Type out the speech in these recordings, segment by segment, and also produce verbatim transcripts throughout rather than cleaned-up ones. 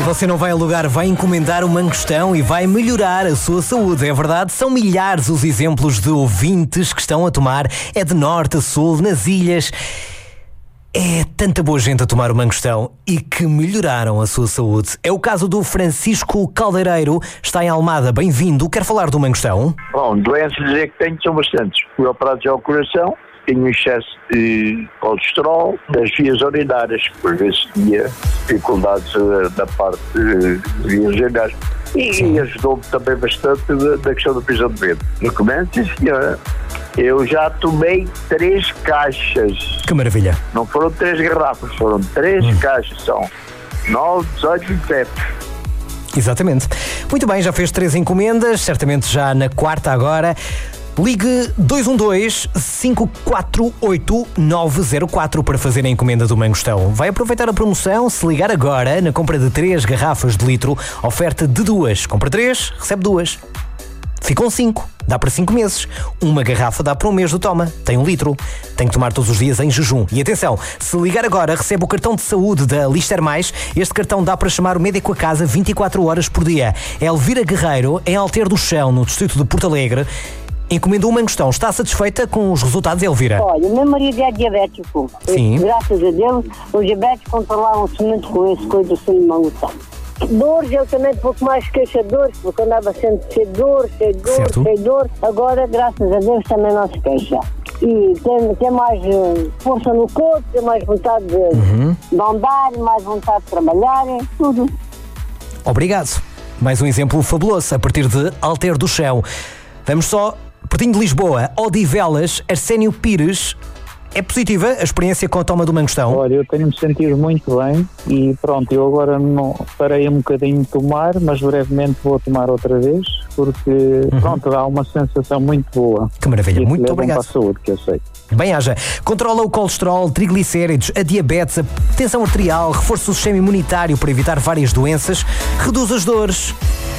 Você não vai alugar, vai encomendar um mangostão e vai melhorar a sua saúde, é verdade? São milhares os exemplos de ouvintes que estão a tomar, é de norte a sul, nas ilhas. É tanta boa gente a tomar o mangostão e que melhoraram a sua saúde. É o caso do Francisco Caldeirão, está em Almada. Bem-vindo, quer falar do mangostão? Bom, doenças é que tenho são bastantes. Fui operado já ao coração, tenho excesso de colesterol, das vias urinárias, por vezes tinha dificuldades da parte de vias urinárias. E, e ajudou-me também bastante da questão da prisão de medo. Recomendo, sim, senhora. Eu já tomei três caixas. Que maravilha. Não foram três garrafas, foram três hum. caixas. São nove, dezoito, vinte e sete. Exatamente. Muito bem, já fez três encomendas, certamente já na quarta agora. Ligue dois um dois, cinco quatro oito, nove zero quatro para fazer a encomenda do mangostão. Vai aproveitar a promoção se ligar agora na compra de três garrafas de litro, oferta de duas. Compra três, recebe duas. Ficam cinco. Dá para cinco meses. Uma garrafa dá para um mês do toma. Tem um litro. Tem que tomar todos os dias em jejum. E atenção, se ligar agora, recebe o cartão de saúde da Lister Mais. Este cartão dá para chamar o médico a casa vinte e quatro horas por dia. É Elvira Guerreiro, em Alter do Chão, no distrito de Porto Alegre. Encomendou um mangostão. Está satisfeita com os resultados, Elvira? Olha, meu marido é diabético. Sim. Graças a Deus, os diabéticos controlaram-se muito com esse coisa do mangostão. Dores, eu também pouco mais queixa de dores, porque andava sempre cheio de dor, cheio de dor, cheio de dor. Agora, graças a Deus, também não se queixa. E tem, tem mais uh, força no corpo, tem mais vontade de, uhum. de andar, mais vontade de trabalhar, tudo. Obrigado. Mais um exemplo fabuloso a partir de Alter do Chão. Vamos só, pertinho de Lisboa, Odivelas, Arsénio Pires. É positiva a experiência com a toma do mangostão? Olha, eu tenho-me sentido muito bem e pronto, eu agora não parei um bocadinho de tomar, mas brevemente vou tomar outra vez, porque uhum. pronto, dá uma sensação muito boa. Que maravilha, e muito obrigado. Para a saúde, que eu sei. Bem-haja. Controla o colesterol, triglicéridos, a diabetes, a tensão arterial, reforça o sistema imunitário para evitar várias doenças, reduz as dores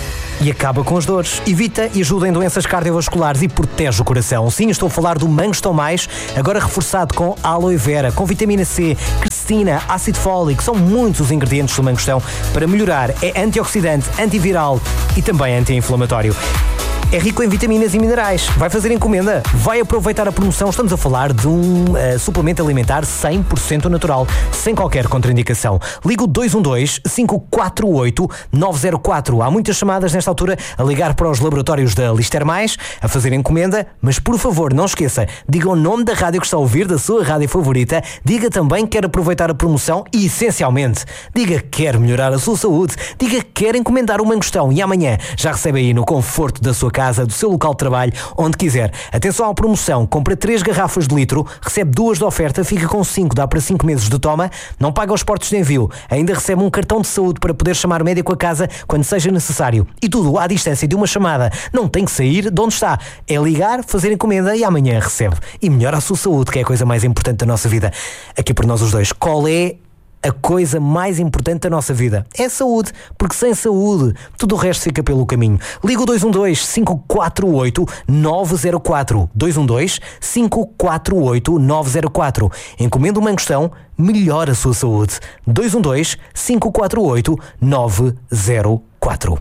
e acaba com as dores. Evita e ajuda em doenças cardiovasculares e protege o coração. Sim, estou a falar do Mangostão Mais, agora reforçado com aloe vera, com vitamina C, quercetina, ácido fólico. São muitos os ingredientes do mangostão para melhorar. É antioxidante, antiviral e também anti-inflamatório. É rico em vitaminas e minerais. Vai fazer encomenda? Vai aproveitar a promoção? Estamos a falar de um uh, suplemento alimentar cem por cento natural, sem qualquer contraindicação. Liga o dois um dois, cinco quatro oito, nove zero quatro. Há muitas chamadas nesta altura a ligar para os laboratórios da Lister Mais, a fazer encomenda, mas por favor, não esqueça, diga o nome da rádio que está a ouvir, da sua rádio favorita, diga também que quer aproveitar a promoção e, essencialmente, diga que quer melhorar a sua saúde, diga que quer encomendar o mangostão e amanhã já recebe aí no conforto da sua casa, do seu local de trabalho, onde quiser. Atenção à promoção, compra três garrafas de litro, recebe duas de oferta, fica com cinco, dá para cinco meses de toma, não paga os portos de envio, ainda recebe um cartão de saúde para poder chamar o médico a casa quando seja necessário. E tudo à distância de uma chamada. Não tem que sair de onde está. É ligar, fazer encomenda e amanhã recebe. E melhora a sua saúde, que é a coisa mais importante da nossa vida. Aqui por nós os dois. Qual é a coisa mais importante da nossa vida? É a saúde, porque sem saúde tudo o resto fica pelo caminho. Liga o dois um dois, cinco quatro oito, nove zero quatro. dois um dois, cinco quatro oito, nove zero quatro. Encomenda o mangostão, melhora a sua saúde. dois um dois, cinco quatro oito, nove zero quatro.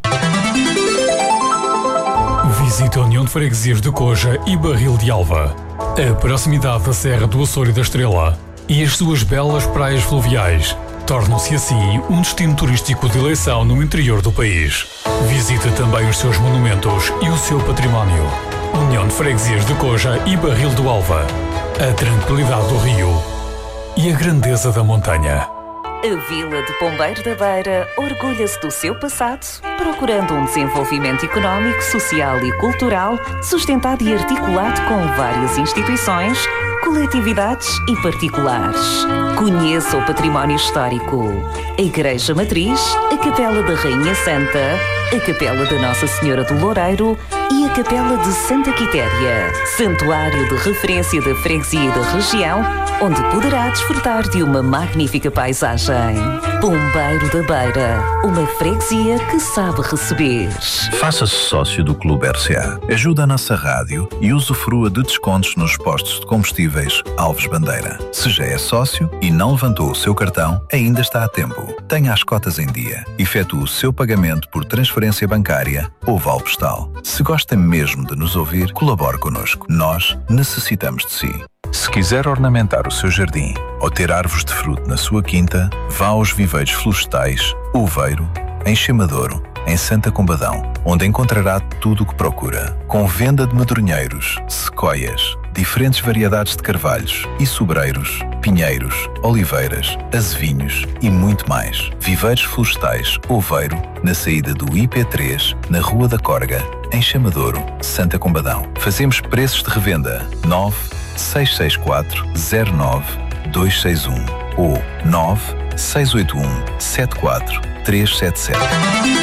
Visite a União de Freguesias de Coja e Barril de Alva. A proximidade da Serra do Açor e da Estrela e as suas belas praias fluviais tornam-se assim um destino turístico de eleição no interior do país. Visite também os seus monumentos e o seu património. União de Freguesias de Coja e Barril do Alva. A tranquilidade do rio e a grandeza da montanha. A Vila de Pombeiro da Beira orgulha-se do seu passado, procurando um desenvolvimento económico, social e cultural sustentado e articulado com várias instituições, coletividades e particulares. Conheça o património histórico. A Igreja Matriz, a Capela da Rainha Santa, a Capela da Nossa Senhora do Loureiro, e a Capela de Santa Quitéria, santuário de referência da freguesia e da região, onde poderá desfrutar de uma magnífica paisagem. Pombeiro da Beira, uma freguesia que sabe receber. Faça-se sócio do Clube R C A. Ajuda a nossa rádio e usufrua de descontos nos postos de combustíveis Alves Bandeira. Se já é sócio e não levantou o seu cartão, ainda está a tempo. Tenha as cotas em dia. Efetue o seu pagamento por transferência bancária ou vale postal. Se gosta mesmo de nos ouvir, colabore connosco. Nós necessitamos de si. Se quiser ornamentar o seu jardim ou ter árvores de fruto na sua quinta, vá aos viveiros florestais Oveiro, em Chamadouro, em Santa Combadão, onde encontrará tudo o que procura. Com venda de madronheiros, sequoias, diferentes variedades de carvalhos e sobreiros, pinheiros, oliveiras, azevinhos e muito mais. Viveiros florestais Oveiro, na saída do I P três, na Rua da Corga, em Chamadouro, Santa Combadão. Fazemos preços de revenda nove seis seis quatro zero nove dois seis um ou nove seis oito um sete quatro três sete sete.